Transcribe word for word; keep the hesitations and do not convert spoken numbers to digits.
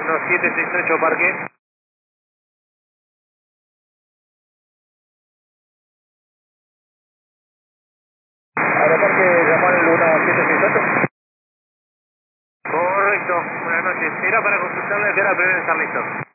uno siete seis ocho parque. Aeroparque Yamal uno siete seis ocho. Correcto, buenas noches. Era para consultarle que era primero estar listo.